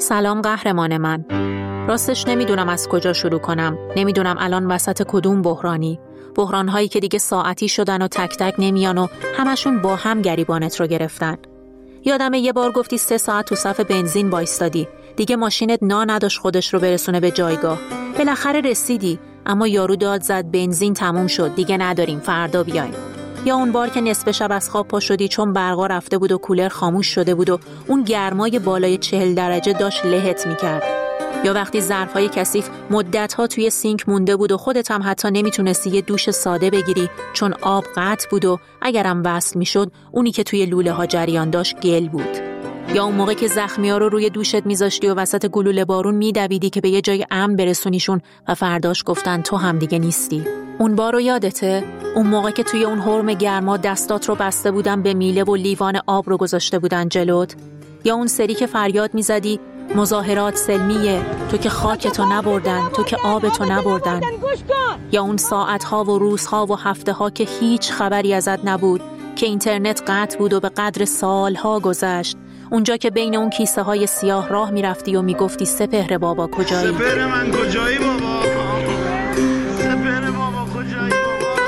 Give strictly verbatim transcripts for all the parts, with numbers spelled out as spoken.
سلام قهرمان من. راستش نمیدونم از کجا شروع کنم. نمیدونم الان وسط کدوم بحرانی. بحران‌هایی که دیگه ساعتی شدن و تک تک نمیان و همشون با هم گریبانت رو گرفتن. یادمه یه بار گفتی سه ساعت تو صف بنزین وایستادی. دیگه ماشینت نا نداشت خودش رو برسونه به جایگاه. بالاخره رسیدی، اما یارو داد زد بنزین تموم شد، دیگه نداریم، فردا بیایم. یا اون بار که نصف شب از خواب پا شدی چون برقا رفته بود و کولر خاموش شده بود و اون گرمای بالای چهل درجه داشت لهت میکرد. یا وقتی ظرفای کثیف مدت‌ها توی سینک مونده بود و خودت هم حتی نمیتونستی یه دوش ساده بگیری چون آب قطع بود و اگرم وصل میشد اونی که توی لوله ها جریان داشت گل بود. یا اون موقع که زخمی‌ها رو روی دوشت میذاشتی و وسط گلوله بارون میدویدی که به یه جای امن برسونیشون و فرداش گفتن تو هم دیگه نیستی. اون بارو یادته؟ اون موقع که توی اون حرم گرما دستات رو بسته بودن به میله و لیوان آب رو گذاشته بودن جلوت؟ یا اون سری که فریاد میزدی مظاهرات سلمیه، تو که خاکتو نبردن، تو که آبتو نبردن؟ یا اون ساعتها و روزها و هفته‌ها که هیچ خبری ازت نبود، که اینترنت قطع بود و به قدر سالها گذشت، اونجا که بین اون کیسه های سیاه راه میرفتی و میگفتی سپهر بابا کجایی؟ سپهر من کجایی بابا؟ سپهر بابا کجایی بابا؟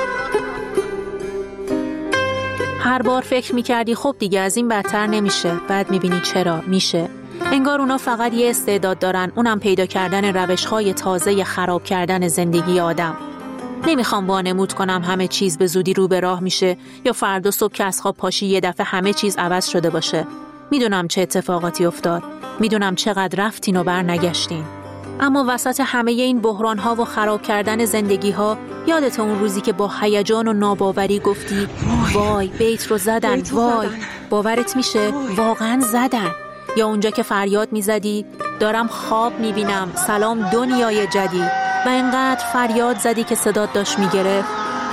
هر بار فکر میکردی خب دیگه از این بدتر نمیشه، بعد میبینی چرا میشه. انگار اونا فقط یه استعداد دارن، اونم پیدا کردن روش‌های تازه خراب کردن زندگی آدم. نمیخوام وانمود کنم همه چیز به زودی رو به راه میشه یا فردا صبح که از خواب پاشی یه دفعه همه چیز عوض شده باشه. میدونم چه اتفاقاتی افتاد، میدونم چقدر رفتین و بر نگشتین. اما وسط همه این بحران‌ها و خراب کردن زندگی‌ها، یادت اون روزی که با هیجان و ناباوری گفتی وای بیت رو زدن، بیت رو وای زدن. باورت میشه واقعا زدن؟ یا اونجا که فریاد میزدی دارم خواب میبینم، سلام دنیای جدید، و اینقدر فریاد زدی که صدات داشت میگرفت.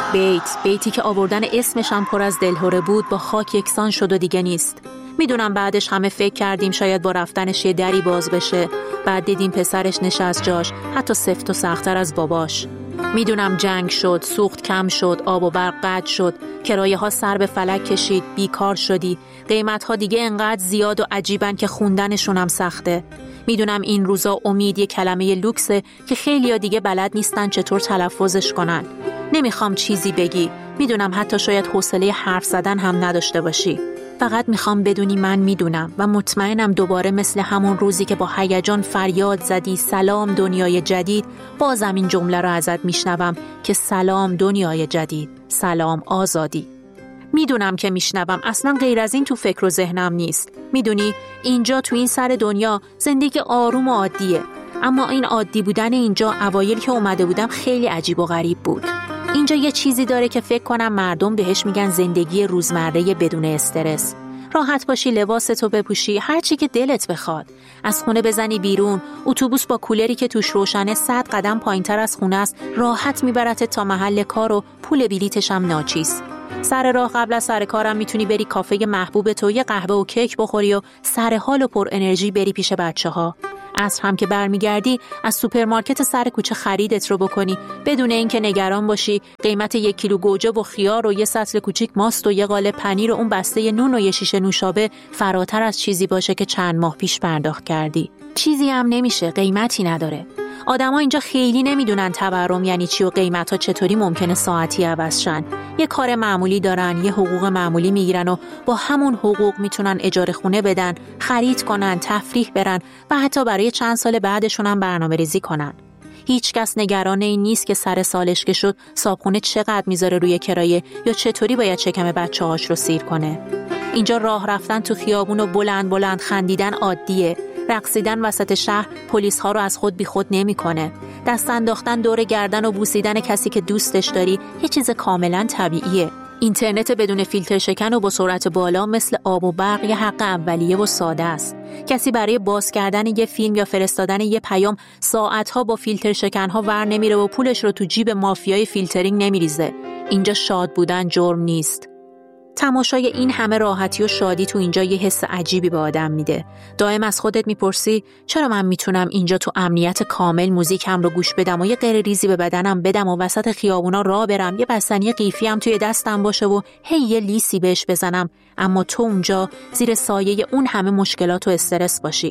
بیت بیتی که آوردن اسمش هم پر از دلهره بود با خاک یکسان شد و دیگه نیست. میدونم بعدش همه فکر کردیم شاید با رفتنش یه دری باز بشه، بعد دیدیم پسرش نشست جاش، حتی سفت و سخت‌تر از باباش. میدونم جنگ شد، سوخت کم شد، آب و برق قطع شد، کرایه ها سر به فلک کشید، بیکار شدی، قیمت ها دیگه انقدر زیاد و عجیبن که خوندنشون هم سخته. میدونم این روزا امید یه کلمه لوکسه که خیلیا دیگه بلد نیستن چطور تلفظش کنن. نمیخوام چیزی بگی، میدونم حتی شاید حوصله حرف زدن هم نداشته باشی. فقط میخوام بدونی من میدونم و مطمئنم دوباره مثل همون روزی که با هیجان فریاد زدی سلام دنیای جدید، بازم این جمله رو ازت میشنوم که سلام دنیای جدید، سلام آزادی. میدونم که میشنوم، اصلا غیر از این تو فکر و ذهنم نیست. میدونی اینجا تو این سر دنیا زندگی آروم و عادیه، اما این عادی بودن اینجا اوایل که اومده بودم خیلی عجیب و غریب بود. اینجا یه چیزی داره که فکر کنم مردم بهش میگن زندگی روزمره بدون استرس. راحت باشی، لباستو بپوشی، هر چی که دلت بخواد. از خونه بزنی بیرون، اتوبوس با کولری که توش روشنه صد قدم پایینتر از خونه است، راحت میبرت تا محل کار و پول بلیتش هم ناچیز. سر راه قبل از سر کارم میتونی بری کافه محبوب تو یه قهوه و کیک بخوری و سر حال و پر انرژی بری پیش بچه‌ها. عصر هم که برمیگردی از سوپرمارکت سر کوچه خریدت رو بکنی بدون اینکه نگران باشی قیمت یک کیلو گوجه و خیار و یه سطل کوچیک ماست و یه قالب پنیر و اون بسته نون و یه شیشه نوشابه فراتر از چیزی باشه که چند ماه پیش پرداخت کردی. چیزی هم نمیشه، قیمتی نداره. آدما اینجا خیلی نمیدونن تورم یعنی چی و قیمت‌ها چطوری ممکنه ساعتی عوض شن. یه کار معمولی دارن، یه حقوق معمولی میگیرن و با همون حقوق میتونن اجاره خونه بدن، خرید کنن، تفریح برن و حتی برای چند سال بعدشون هم برنامه‌ریزی کنن. هیچ کس نگران این نیست که سر سالش که شد صابخونه چقدر میذاره روی کرایه یا چطوری باید شکم بچه‌هاش رو سیر کنه. اینجا راه رفتن تو خیابون و بلند بلند خندیدن عادیه. رقصیدن وسط شهر پلیس ها رو از خود بی خود نمی کنه. دست انداختن دور گردن و بوسیدن کسی که دوستش داری یه چیز کاملا طبیعیه. اینترنت بدون فیلتر شکن و با سرعت بالا مثل آب و برق یه حق اولیه و ساده است. کسی برای باز کردن یه فیلم یا فرستادن یه پیام ساعتها با فیلتر شکنها ور نمیره و پولش رو تو جیب مافیای فیلترینگ نمیریزه. اینجا شاد بودن جرم نیست. تماشای این همه راحتی و شادی تو اینجا یه حس عجیبی به آدم میده. دائم از خودت میپرسی چرا من میتونم اینجا تو امنیت کامل موزیکم رو گوش بدم و یه غیر ریزی به بدنم بدم و وسط خیابونا راه برم، یه بستنی قیفی هم توی دستم باشه و هی یه لیسی بهش بزنم، اما تو اونجا زیر سایه اون همه مشکلات و استرس باشی.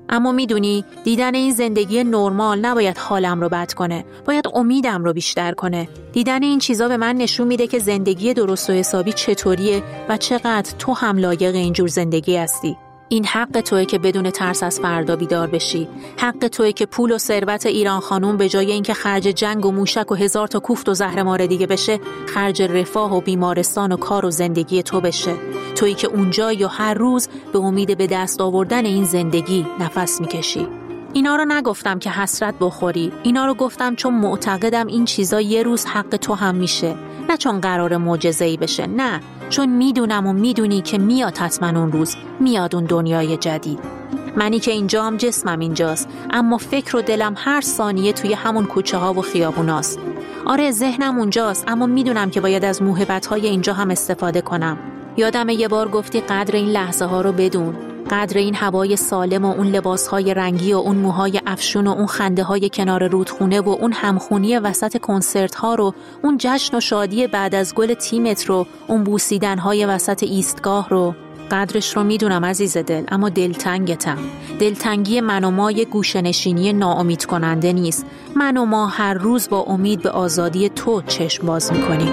اما میدونی دیدن این زندگی نرمال نباید حالم رو بد کنه، باید امیدم رو بیشتر کنه. دیدن این چیزا به من نشون میده که زندگی درست و حسابی چطوریه و چقدر تو هم لایق اینجور زندگی هستی. این حق توئه که بدون ترس از فردا بیدار بشی. حق توئه که پول و ثروت ایران خانوم به جای اینکه خرج جنگ و موشک و هزار تا کوفت و زهرمار دیگه بشه، خرج رفاه و بیمارستان و کار و زندگی تو بشه. تویی که اونجا یا هر روز به امید به دست آوردن این زندگی نفس میکشی. اینا رو نگفتم که حسرت بخوری، اینا رو گفتم چون معتقدم این چیزا یه روز حق تو هم میشه. نه چون قرار معجزه‌ای بشه، نه، چون میدونم و میدونی که میاد حتما اون روز، میاد اون دنیای جدید. منی که اینجام، جسمم اینجاست، اما فکر و دلم هر ثانیه توی همون کوچه ها و خیابوناست. آره ذهنم اونجاست، اما میدونم که باید از موهبت‌های اینجا هم استفاده کنم. یادم یه بار گفتی قدر این لحظه ها رو بدون، قدر این هوای سالم و اون لباسهای رنگی و اون موهای افشون و اون خنده های کنار رودخونه و اون همخونی وسط کنسرت ها رو، اون جشن و شادی بعد از گل تیمت رو، اون بوسیدن های وسط ایستگاه رو. قدرش رو میدونم عزیز دل، اما دلتنگتم. دلتنگی من و ما یه گوشه‌نشینی ناامید کننده نیست. من و ما هر روز با امید به آزادی تو چشم باز میکنیم.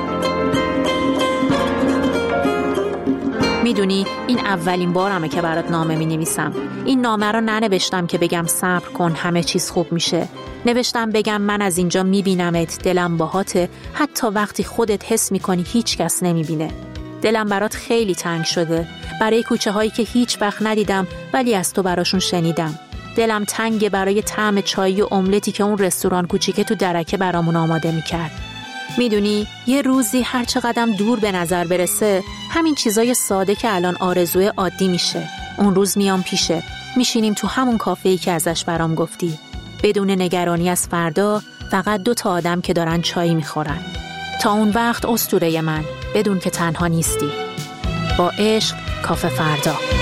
میدونی این اولین بارمه که برات نامه می نویسم. این نامه رو ننوشتم که بگم صبر کن همه چیز خوب میشه. نوشتم بگم من از اینجا می بینمت، دلم باهاته، حتی وقتی خودت حس می کنی هیچ کس نمی بینه. دلم برات خیلی تنگ شده، برای کوچه هایی که هیچ وقت ندیدم ولی از تو براشون شنیدم. دلم تنگه برای طعم چای و املتی که اون رستوران کوچیکه تو درکه برامون آماده می کرد. میدونی یه روزی هر چقدر دور به نظر برسه، همین چیزای ساده که الان آرزوی عادی میشه. اون روز میام پیشه، میشینیم تو همون کافه‌ای که ازش برام گفتی، بدون نگرانی از فردا، فقط دو تا آدم که دارن چای میخورن. تا اون وقت اسطوره من، بدون که تنها نیستی. با عشق، کافه فردا.